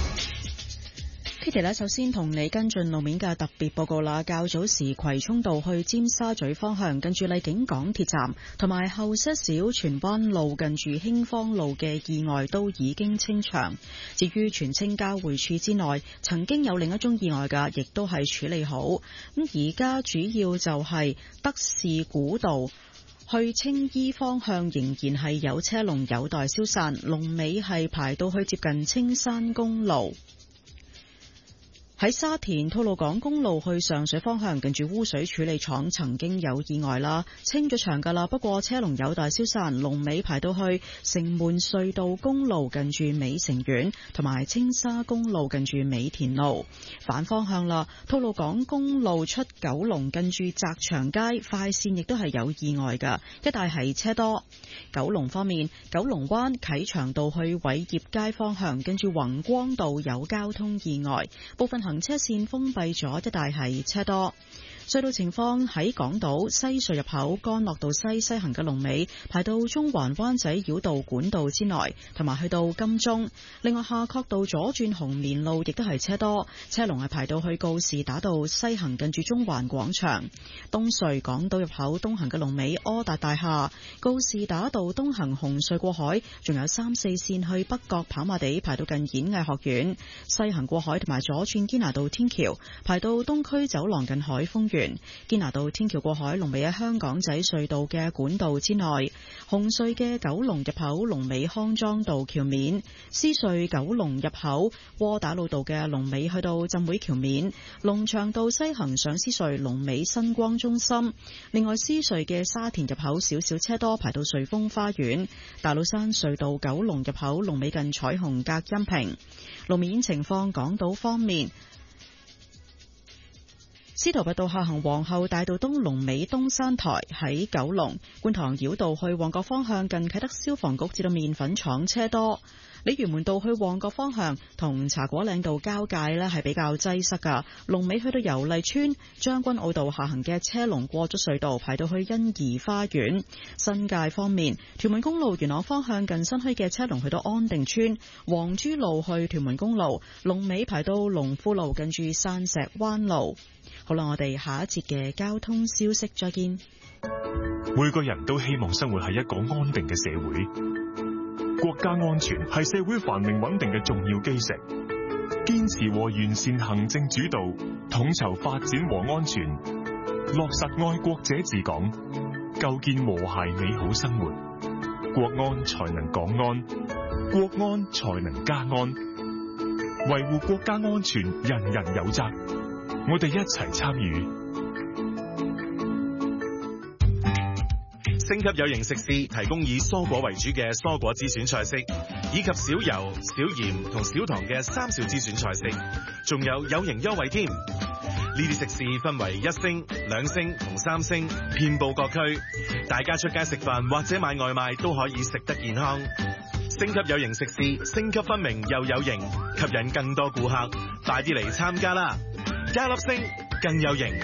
Kitty 呢，首先同你跟進路面嘅特別報告啦。較早時葵涌道去尖沙咀方向，近住荔景港鐵站同埋後些少荃灣路近住興芳路嘅意外都已經清場。至於荃青交匯處之內，曾經有另一宗意外嘅，亦都係處理好。咁而家主要就係德士古道去青衣方向仍然係有車龍有待消散，龍尾係排到去接近青山公路。喺沙田吐露港公路去上水方向，近住污水處理廠曾經有意外啦，清咗場噶啦，不過車龍有待消散，龍尾排到去城門隧道公路近住美城苑，同埋青沙公路近住美田路。反方向啦，吐露港公路出九龍近住澤祥街快線亦都係有意外噶，一帶係車多。九龍方面，九龍灣啟祥道去偉業街方向，近住宏光道有交通意外，部分行車線封閉咗，一帶係車多。隧道情況喺港島西隧入口干諾道西行嘅龍尾排到中環灣仔繞道管道之內，同埋去到金鐘。另外夏慤道左轉紅棉路亦都係車多，車龍係排到去告士打道西行近住中環廣場。東隧港島入口東行嘅龍尾柯達大廈，告士打道東行紅隧過海，仲有3、4線去北角跑馬地排到近演藝學院。西行過海同埋左轉堅拿道天橋排到東區走廊近海豐園。堅拿道天橋過海龍尾喺香港仔隧道嘅管道之內。紅隧嘅九龍入口龍尾康莊道橋面，獅隧九龍入口窩打老道嘅龍尾去到浸會橋面。龍翔道西行上獅隧龍尾新光中心。另外獅隧嘅沙田入口少少車多，排到瑞豐花園。大老山隧道九龍入口龍尾近彩虹隔音屏。路面情況，港島方面，司徒拔道下行皇后大道東龍尾東山台，喺九龍觀塘繞道去旺角方向近啟德消防局至到麵粉廠車多。鯉魚門道去旺角方向同茶果嶺道交界呢係比較擠塞噶，龍尾去到油麗邨。將軍澳道下行嘅車龍過咗隧道，排到去欣怡花園。新界方面，屯門公路元朗方向近新墟嘅車龍去到安定村。黃珠路去屯門公路龍尾排到龍富路近住山石灣路。好啦，我哋下一節嘅交通消息再見。 每個人都希望生活喺一個安定嘅社會。國家安全係社會繁榮穩定嘅重要基石，堅持和完善行政主導，統籌發展和安全，落實愛國者治港，構建和諧美好生活，國安才能港安，國安才能家安。維護國家安全，人人有責，我哋一齊參與。 星級有型食肆提供以蔬果為主嘅蔬果之選菜式，以及少油、少鹽同少糖嘅3少之選菜式，仲有型優惠添。呢啲食肆分為1星、2星同3星，遍佈各區，大家出街食飯或者買外賣都可以食得健康。星級有型食肆，星級分明又有型，吸引更多顧客，快啲嚟參加啦！ 加粒星更有型。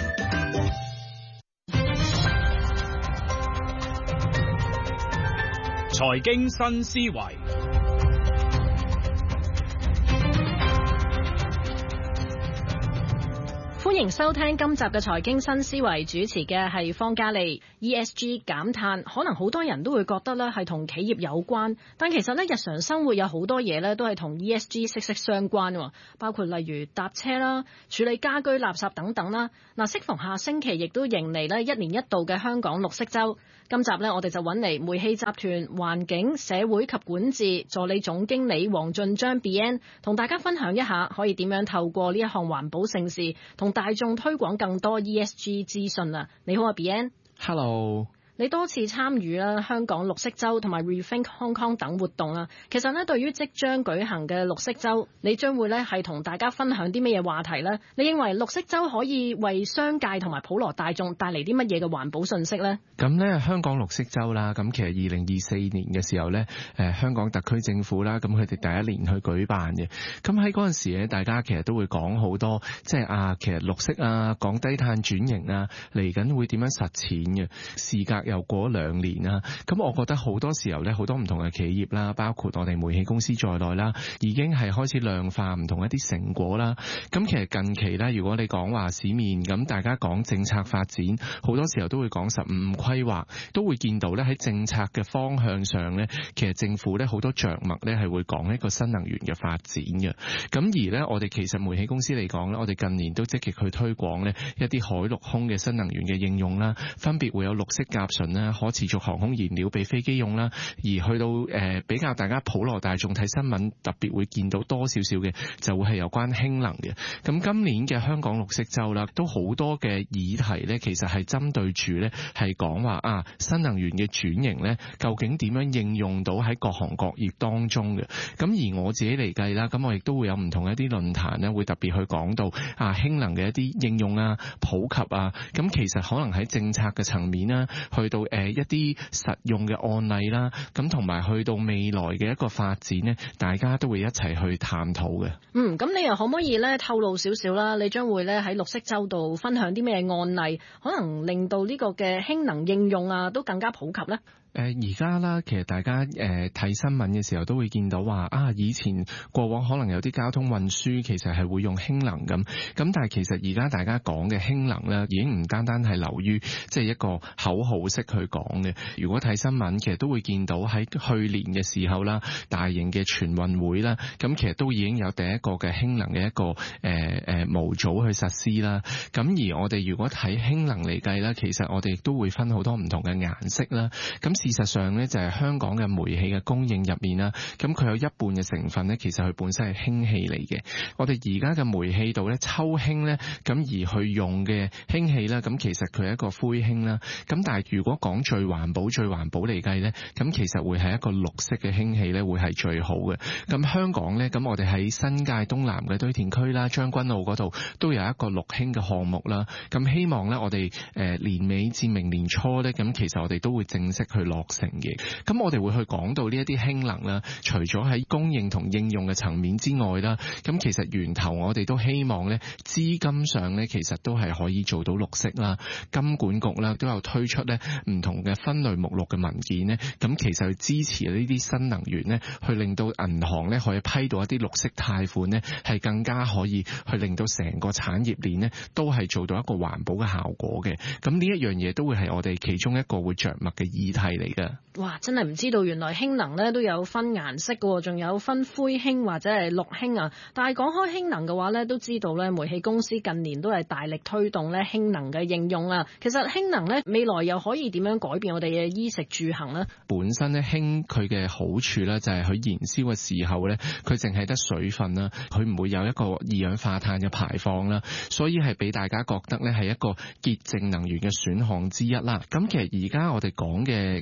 財經新思維， 歡迎收聽今集嘅財經新思維，主持嘅係方嘉利。ESG 減碳，可能好多人都會覺得咧係同企業有關，但其實咧日常生活有好多嘢咧都係同 ESG 息息相關，包括例如搭車啦、處理家居垃圾等等啦。嗱，適逢下星期亦都迎嚟咧1年1度嘅香港綠色週。今集咧，我哋就揾嚟煤氣集團環境、社會及管治助理總經理黃俊章 BN， 同大家分享一下可以點樣透過呢一項環保盛事，同大眾推廣更多 ESG 資訊啊！你好啊 BN。Hello。你多次參與啦香港綠色週同埋 Rethink Hong Kong 等活動啦，其實咧對於即將舉行嘅綠色週，你將會咧係同大家分享啲乜嘢話題呢？你認為綠色週可以為商界同埋普羅大眾帶嚟啲乜嘢嘅環保信息呢？ 咁咧香港綠色週啦，咁其實2024年嘅時候咧，香港特區政府啦，咁佢哋第一年去舉辦嘅，咁喺嗰陣時咧，大家其實都會講好多，即係其實綠色啊，講低碳轉型啊，嚟緊會點樣實踐嘅，事隔又過咗2年啦，咁我覺得好多時候咧，好多唔同嘅企業啦，包括我哋煤氣公司在內啦，已經係開始量化唔同一啲成果啦。咁其實近期咧，如果你講話市面，咁大家講政策發展，好多時候都會講15規劃，都會見到咧喺政策嘅方向上咧，其實政府咧好多着墨咧係會講一個新能源嘅發展嘅。咁而咧，我哋其實煤氣公司嚟講咧，我哋近年都積極去推廣咧一啲海陸空嘅新能源嘅應用啦，分別會有綠色甲醇啦、可持續航空燃料俾飛機用啦，而去到比較大家普羅大眾睇新聞特別會見到多少少嘅，就會係有關氫能嘅。咁今年嘅香港綠色週啦，都好多嘅議題咧，其實係針對住咧係講話新能源嘅轉型咧，究竟點樣應用到喺各行各業當中嘅。咁而我自己嚟計啦，咁我亦都會有唔同一啲論壇咧，會特別去講到氫能嘅一啲應用啊、普及啊。咁其實可能喺政策嘅層面啦，去到一啲實用嘅案例啦，咁同埋去到未來嘅一個發展呢，大家都會一齊去探討嘅。 咁你又可唔可以咧透露少少啦？你將會咧喺綠色週度分享啲咩案例，可能令到呢個嘅氫能應用啊都更加普及呢？ 而家啦，其實大家睇新聞嘅時候都會見到話以前過往可能有啲交通運輸其實係會用氫能咁，但係其實而家大家講嘅氫能咧，已經唔單單係流於即係一個口號式去講嘅。如果睇新聞，其實都會見到喺去年嘅時候啦，大型嘅全運會啦，咁其實都已經有第一個嘅氫能嘅一個模組去實施啦。咁而我哋如果睇氫能嚟計啦，其實我哋亦都會分好多唔同嘅顏色啦。咁事實上咧，就係香港嘅煤氣嘅供應入面啦，咁佢有一半嘅成分咧，其實佢本身係氫氣嚟嘅。我哋而家嘅煤氣度咧抽氫咧，咁而去用嘅氫氣咧，咁其實佢係一個灰氫啦。咁但係如果講最環保嚟計咧，咁其實會係一個綠色嘅氫氣咧，會係最好嘅。咁香港咧，咁我哋喺新界東南嘅堆填區啦、將軍澳嗰度都有一個綠氫嘅項目啦。咁希望咧，我哋年尾至明年初咧，咁其實我哋都會正式去落成嘅。咁我哋會去講到呢一啲氫能啦，除咗喺供應同應用嘅層面之外啦，咁其實源頭我哋都希望咧，資金上咧其實都係可以做到綠色啦。金管局啦都有推出咧唔同嘅分類目錄嘅文件咧，咁其實去支持呢啲新能源咧，去令到銀行咧可以批到一啲綠色貸款咧，係更加可以去令到成個產業鏈咧都係做到一個環保嘅效果嘅。咁呢一樣嘢都會係我哋其中一個會着墨嘅議題嚟嘅。 哇！真係唔知道原來氫能咧都有分顏色嘅，仲有分灰氫或者係綠氫啊。但係講開氫能嘅話咧，都知道咧煤氣公司近年都係大力推動咧氫能嘅應用啊。其實氫能咧未來又可以點樣改變我哋嘅衣食住行呢？ 本身咧氫佢嘅好處咧就係佢燃燒嘅時候咧，佢淨係得水分啦，佢唔會有一個二氧化碳嘅排放啦，所以係俾大家覺得咧係一個潔淨能源嘅選項之一啦。咁其實而家我哋講嘅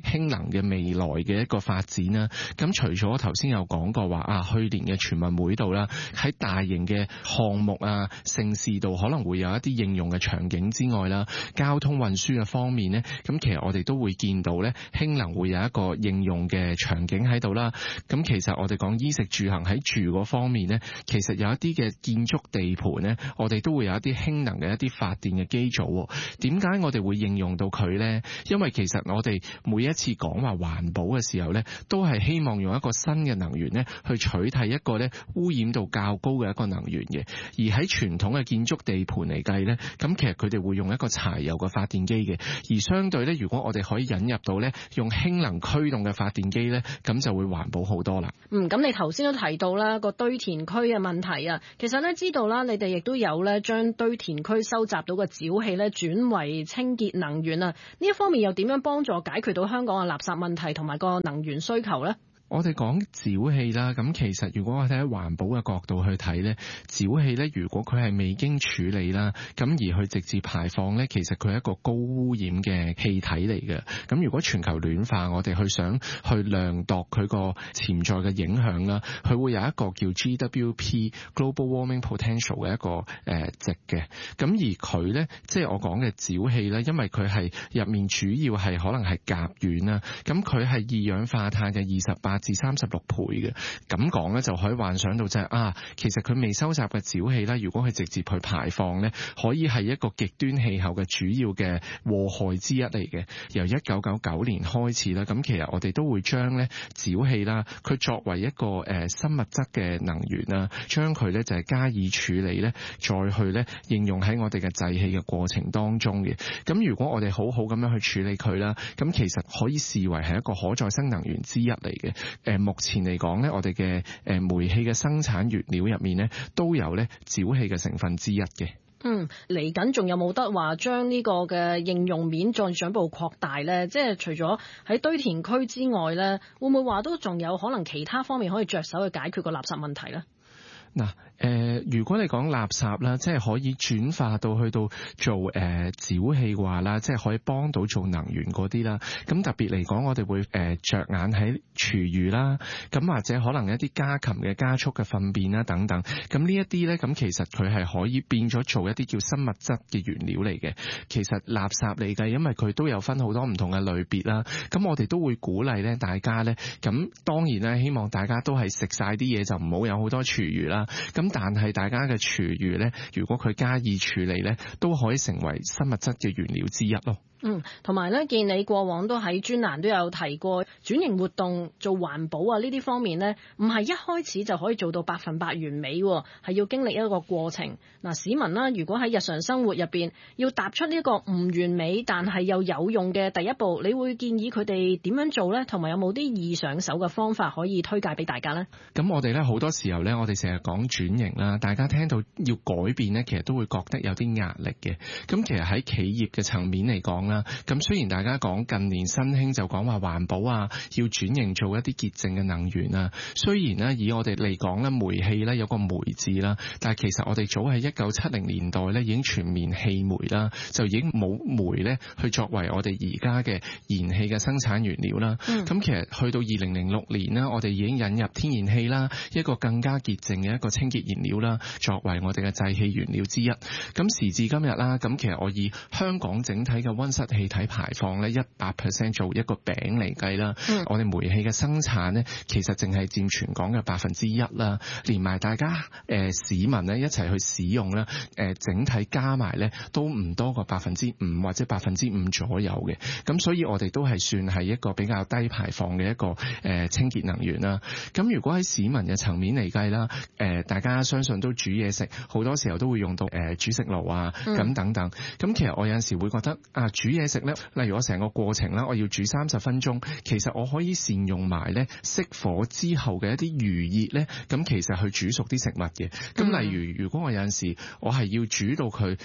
氫能嘅未來嘅一個發展啦。咁除咗我頭先有講過話去年嘅全運會度啦，喺大型嘅項目啊、盛事度可能會有一啲應用嘅場景之外啦，交通運輸嘅方面呢，咁其實我哋都會見到呢，氫能會有一個應用嘅場景喺度啦。咁其實我哋講衣食住行喺住嗰方面呢，其實有一啲嘅建築地盤呢，我哋都會有一啲氫能嘅一啲發電嘅機組。點解我哋會應用到佢呢？因為其實我哋每一次講話環保嘅時候呢，都係希望用一個新嘅能源呢去取替一個呢污染度較高嘅一個能源嘅。而喺傳統嘅建築地盤嚟計呢，咁其實佢哋會用一個柴油嘅發電機嘅。而相對呢，如果我哋可以引入到呢用氫能驅動嘅發電機呢，咁就會環保好多啦。 咁你頭先都提到啦個堆填區嘅問題啊，其實呢知道啦，你哋亦都有呢將堆填區收集到嘅沼氣呢轉為清潔能源啊，呢一方面又點樣幫助解決到香港嘅垃圾問題同埋個能源需求呢？ 我哋講沼氣啦，咁其實如果我哋喺環保嘅角度去睇呢，沼氣呢，如果佢係未經處理啦，咁而去直接排放呢，其實佢係一個高污染嘅氣體嚟嘅。咁如果全球暖化，我哋想去量度佢個潛在嘅影響啦，佢會有一個叫 GWP Global Warming Potential 嘅一個值嘅。咁而佢呢，即係我講嘅沼氣呢，因為佢係入面主要係可能係甲烷啦，咁佢係二氧化碳嘅28至36倍嘅。咁講咧就可以幻想到就係其實佢未收集嘅沼氣咧，如果佢直接去排放咧，可以係一個極端氣候嘅主要嘅禍害之一嚟嘅。由1999年開始啦，咁其實我哋都會將咧沼氣啦，佢作為一個生物質嘅能源啦，將佢咧就係加以處理咧，再去咧應用喺我哋嘅製氣嘅過程當中嘅。咁如果我哋好好咁樣去處理佢啦，咁其實可以視為係一個可再生能源之一嚟嘅。目前嚟講咧，我哋嘅煤氣嘅生產原料入面咧，都有咧沼氣嘅成分之一嘅。 嚟緊仲有冇得話將呢個嘅應用面再進一步擴大咧？即係除咗喺堆填區之外咧，會唔會話都仲有可能其他方面可以着手去解決個垃圾問題咧？ 嗱，如果你講垃圾啦，即係可以轉化到去到做沼氣嘅話啦，即係可以幫到做能源嗰啲啦。咁特別嚟講，我哋會着眼喺廚餘啦，咁或者可能一啲家禽嘅家畜嘅糞便啦等等。咁呢一啲咧，咁其實佢係可以變咗做一啲叫生物質嘅原料嚟嘅。其實垃圾嚟計，因為佢都有分好多唔同嘅類別啦。咁我哋都會鼓勵咧大家咧，咁當然咧希望大家都係食晒啲嘢就唔好有好多廚餘啦。咁但係大家嘅廚餘咧，如果佢加以處理咧，都可以成為生物質嘅原料之一咯。 同埋咧，見你過往都喺專欄都有提過轉型活動做環保啊，呢啲方面呢，唔係一開始就可以做到100%完美，係要經歷一個過程。市民啦，如果喺日常生活入邊要踏出呢個唔完美但係又有用嘅第一步，你會建議佢哋點樣做呢？同埋有冇啲易上手嘅方法可以推介俾大家呢？ 咁我哋咧好多時候咧，我哋成日講轉型啦，大家聽到要改變呢，其實都會覺得有啲壓力嘅。咁其實喺企業嘅層面嚟講啦，咁雖然大家講近年新興就講話環保啊，要轉型做一啲潔淨嘅能源啊。雖然呢，以我哋嚟講咧，煤氣咧有個煤字啦，但係其實我哋早喺1970年代咧已經全面棄煤啦，就已經冇煤咧去作為我哋而家嘅燃氣嘅生產原料啦。咁其實去到2006年呢，我哋已經引入天然氣啦，一個更加潔淨嘅一個清潔燃料啦，作為我哋嘅製氣原料之一。咁時至今日啦，咁其實我以香港整體嘅溫室氣體排放咧100%做一個餅嚟計啦，我哋煤氣嘅生產呢，其實淨係佔全港嘅1%啦，連埋大家市民呢一齊去使用啦，整體加埋呢都唔多過5%或者5%左右嘅。咁所以我哋都係算係一個比較低排放嘅一個清潔能源啦。咁如果喺市民嘅層面嚟計啦，大家相信都煮嘢食，好多時候都會用到煮食爐啊咁等等。咁其實我有陣時會覺得煮嘢食咧，例如我成個過程啦，我要煮30分鐘，其實我可以善用埋咧熄火之後嘅一啲餘熱咧，咁其實去煮熟啲食物嘅。咁例如如果我有陣時我係要煮到佢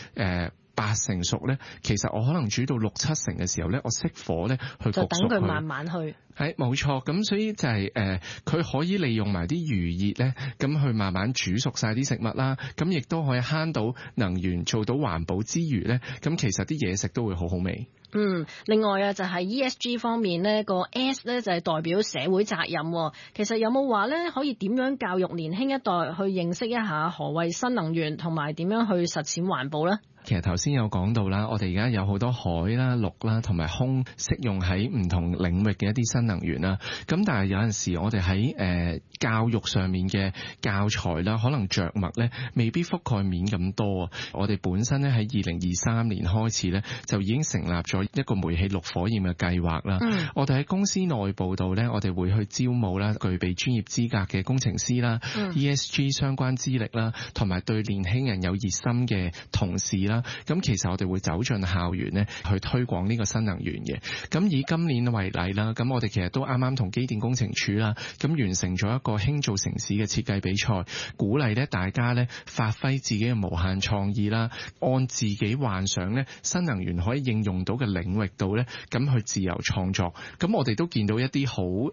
8成熟咧，其實我可能煮到6、7成嘅時候咧，我熄火咧去焗熟佢， 就等佢慢慢去。 係冇錯，咁所以就係佢可以利用埋啲餘熱咧，咁去慢慢煮熟晒啲食物啦。咁亦都可以慳到能源，做到環保之餘咧，咁其實啲嘢食都會好好味。 另外啊，就係 ESG 方面呢個 S 呢就係代表社會責任。其實有冇話呢可以點樣教育年輕一代去認識一下何謂新能源，同埋點樣去實踐環保呢？ 其實頭先有講到啦，我哋而家有好多海啦、陸啦同埋空適用喺唔同領域嘅一啲新能源啦。咁但係有陣時我哋喺教育上面嘅教材啦，可能着墨咧未必覆蓋面咁多啊。我哋本身咧喺2023年開始咧就已經成立咗一個煤氣綠火焰嘅計劃啦。我哋喺公司內部度咧，我哋會去招募啦具備專業資格嘅工程師啦、ESG 相關資歷啦，同埋對年輕人有熱心嘅同事啦。咁其實我哋會走進校園呢去推廣呢個新能源嘅。咁以今年為例啦，咁我哋其實都啱啱同機電工程署啦，咁完成咗一個輕造城市嘅設計比賽，鼓勵咧大家咧發揮自己嘅無限創意啦，按自己幻想咧新能源可以應用到嘅領域度咧，咁去自由創作。咁我哋都見到一啲好